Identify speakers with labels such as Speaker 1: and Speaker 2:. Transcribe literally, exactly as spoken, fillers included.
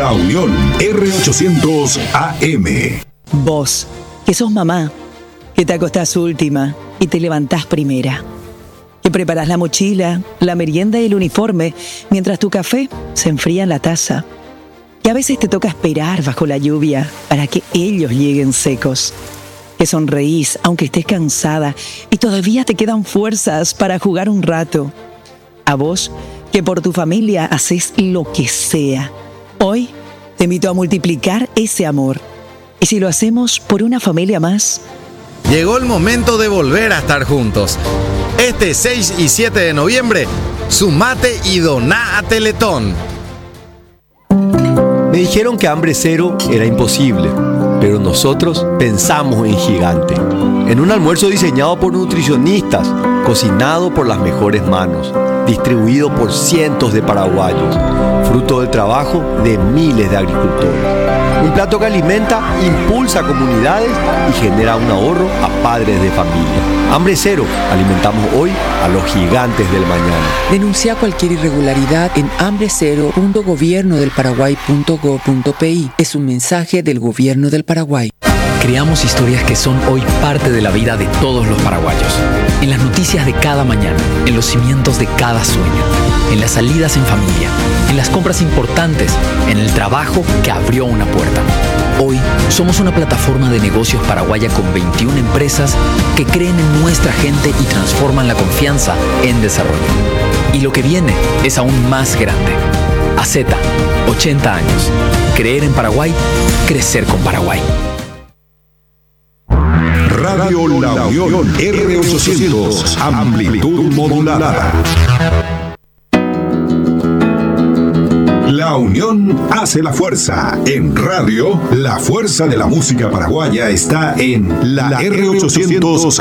Speaker 1: La Unión R ochocientos A M.
Speaker 2: Vos, que sos mamá, que te acostás última y te levantás primera, que preparás la mochila, la merienda y el uniforme mientras tu café se enfría en la taza, que a veces te toca esperar bajo la lluvia para que ellos lleguen secos, que sonreís aunque estés cansada y todavía te quedan fuerzas para jugar un rato. A vos, que por tu familia haces lo que sea. Hoy te invito a multiplicar ese amor. Y si lo hacemos por una familia más.
Speaker 3: Llegó el momento de volver a estar juntos. Este seis y siete de noviembre, sumate y doná a Teletón.
Speaker 4: Me dijeron que hambre cero era imposible, pero nosotros pensamos en gigante. En un almuerzo diseñado por nutricionistas, cocinado por las mejores manos, distribuido por cientos de paraguayos, fruto del trabajo de miles de agricultores. Un plato que alimenta, impulsa comunidades y genera un ahorro a padres de familia. Hambre cero, alimentamos hoy a los gigantes del mañana.
Speaker 5: Denuncia cualquier irregularidad en hambre cero punto gobierno del paraguay punto gob punto pi. Es un mensaje del Gobierno del Paraguay.
Speaker 6: Creamos historias que son hoy parte de la vida de todos los paraguayos. En las noticias de cada mañana, en los cimientos de cada sueño, en las salidas en familia, en las compras importantes, en el trabajo que abrió una puerta. Hoy somos una plataforma de negocios paraguaya con veintiuna empresas que creen en nuestra gente y transforman la confianza en desarrollo. Y lo que viene es aún más grande. A Z, ochenta años. Creer en Paraguay, crecer con Paraguay.
Speaker 1: Radio La Unión R ochocientos, amplitud modulada. La unión hace la fuerza. En radio, la fuerza de la música paraguaya está en la R ochocientos